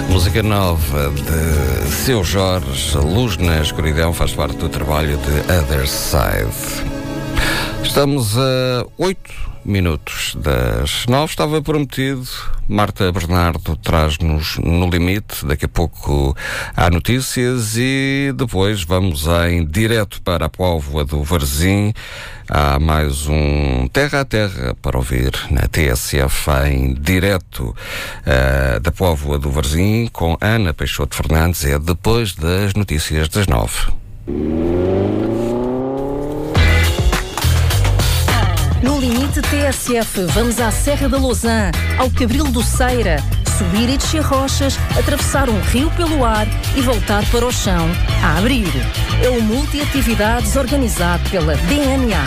Música nova de Seu Jorge, Luz na Escuridão, faz parte do trabalho de Other Side. Estamos a 8 minutos das 9. Estava prometido. Marta Bernardo traz-nos No Limite. Daqui a pouco há notícias e depois vamos em direto para a Póvoa do Varzim. Há mais um Terra a Terra para ouvir na TSF em direto da Póvoa do Varzim com Ana Peixoto Fernandes. É depois das notícias das 9. No Limite TSF, vamos à Serra da Lousã, ao Cabril do Ceira, subir e descer rochas, atravessar um rio pelo ar e voltar para o chão, a abrir. É um multi-atividades organizado pela DNA.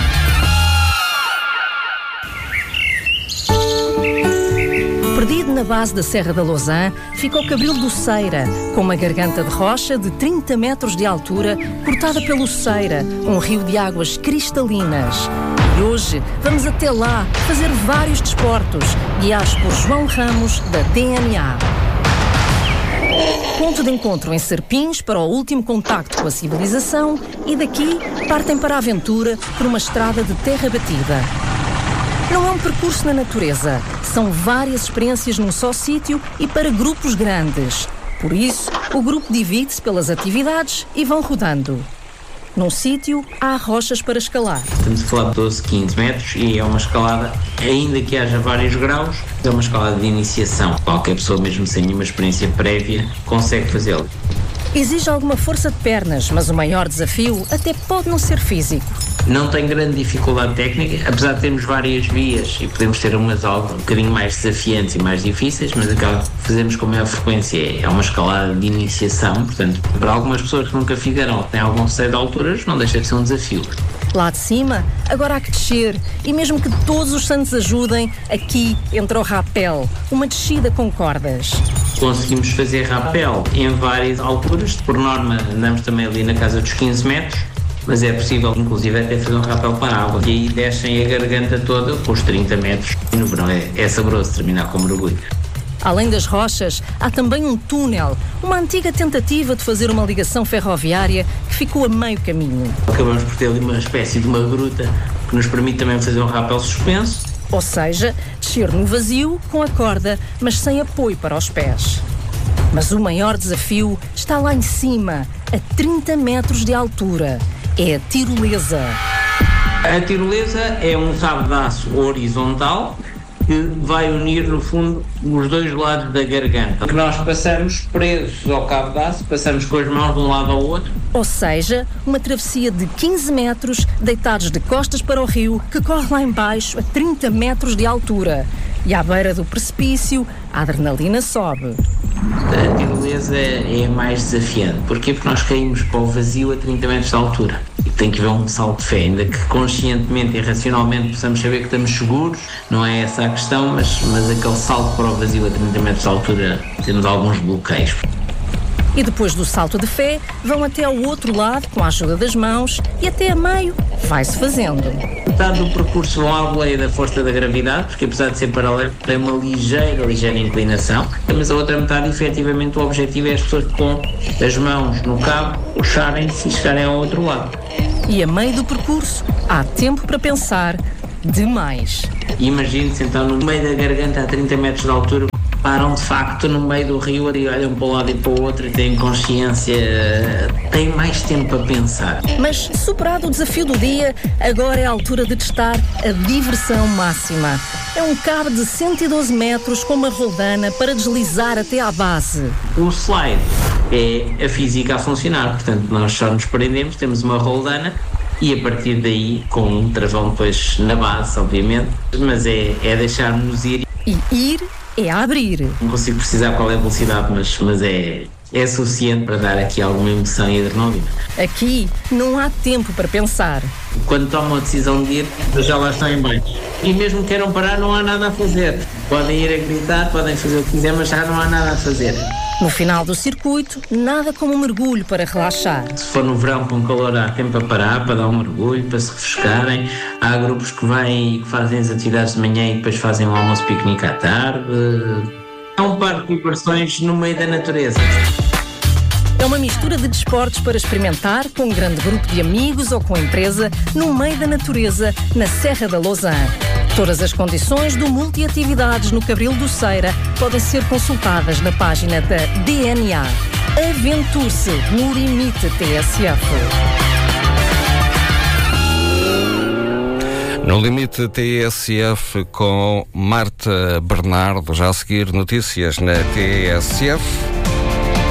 Perdido na base da Serra da Lousã, fica o Cabril do Ceira, com uma garganta de rocha de 30 metros de altura, cortada pelo Ceira, um rio de águas cristalinas. E hoje vamos até lá fazer vários desportos, guiados por João Ramos, da DNA. Ponto de encontro em Serpins para o último contacto com a civilização e daqui partem para a aventura por uma estrada de terra batida. Não é um percurso na natureza, são várias experiências num só sítio e para grupos grandes. Por isso, o grupo divide-se pelas atividades e vão rodando. Num sítio, há rochas para escalar. Estamos a falar de 12, 15 metros e é uma escalada, ainda que haja vários graus, é uma escalada de iniciação. Qualquer pessoa, mesmo sem nenhuma experiência prévia, consegue fazê-lo. Exige alguma força de pernas, mas o maior desafio até pode não ser físico. Não tem grande dificuldade técnica, apesar de termos várias vias e podemos ter umas um bocadinho mais desafiantes e mais difíceis, mas aquela que fazemos com maior frequência é uma escalada de iniciação, portanto, para algumas pessoas que nunca fizeram ou têm algum receio de alturas, não deixa de ser um desafio. Lá de cima, agora há que descer, e mesmo que todos os santos ajudem, aqui entra o rapel, uma descida com cordas. Conseguimos fazer rapel em várias alturas, por norma andamos também ali na casa dos 15 metros, mas é possível inclusive até fazer um rapel para a água, e aí descem a garganta toda com os 30 metros, e no verão é saboroso terminar com mergulho. Além das rochas, há também um túnel, uma antiga tentativa de fazer uma ligação ferroviária que ficou a meio caminho. Acabamos por ter ali uma espécie de uma gruta que nos permite também fazer um rapel suspenso. Ou seja, descer no vazio com a corda, mas sem apoio para os pés. Mas o maior desafio está lá em cima, a 30 metros de altura. É a tirolesa. A tirolesa é um cabo de aço horizontal que vai unir, no fundo, os dois lados da garganta. Nós passamos presos ao cabo de aço, passamos com as mãos de um lado ao outro. Ou seja, uma travessia de 15 metros, deitados de costas para o rio, que corre lá embaixo a 30 metros de altura. E à beira do precipício, a adrenalina sobe. A tirolesa é mais desafiante. Porquê? Porque nós caímos para o vazio a 30 metros de altura. E tem que haver um salto de fé, ainda que conscientemente e racionalmente possamos saber que estamos seguros, não é essa a questão, mas aquele salto para o vazio a 30 metros de altura, temos alguns bloqueios. E depois do salto de fé, vão até ao outro lado com a ajuda das mãos e até a meio vai-se fazendo. Metade do percurso vão à boleia da força da gravidade, porque apesar de ser paralelo tem uma ligeira inclinação, mas a outra metade, efetivamente, o objetivo é as pessoas com as mãos no cabo puxarem-se e chegarem ao outro lado. E a meio do percurso há tempo para pensar demais. Imagine-se então no meio da garganta a 30 metros de altura, param de facto no meio do rio e olham para um lado e para o outro e têm consciência, têm mais tempo a pensar. Mas superado o desafio do dia, agora é a altura de testar a diversão máxima. É um cabo de 112 metros com uma roldana para deslizar até à base. O slide é a física a funcionar, portanto nós só nos prendemos, temos uma roldana e a partir daí, com um travão depois na base, obviamente, mas é deixar-nos ir. E ir é abrir. Não consigo precisar qual é a velocidade, mas é suficiente para dar aqui alguma emoção e adrenalina. Aqui não há tempo para pensar. Quando tomam a decisão de ir, já lá estão em baixo. E mesmo que queiram parar, não há nada a fazer. Podem ir a gritar, podem fazer o que quiser, mas já não há nada a fazer. No final do circuito, nada como um mergulho para relaxar. Se for no verão com calor, há tempo para parar, para dar um mergulho, para se refrescarem. Há grupos que vêm e que fazem as atividades de manhã e depois fazem um almoço piquenique à tarde. É um parque de diversões no meio da natureza. É uma mistura de desportos para experimentar com um grande grupo de amigos ou com a empresa no meio da natureza, na Serra da Lousã. Todas as condições do multiatividades no Cabril do Ceira podem ser consultadas na página da DNA. Aventure-se no Limite TSF. No Limite TSF com Marta Bernardo, já a seguir notícias na TSF.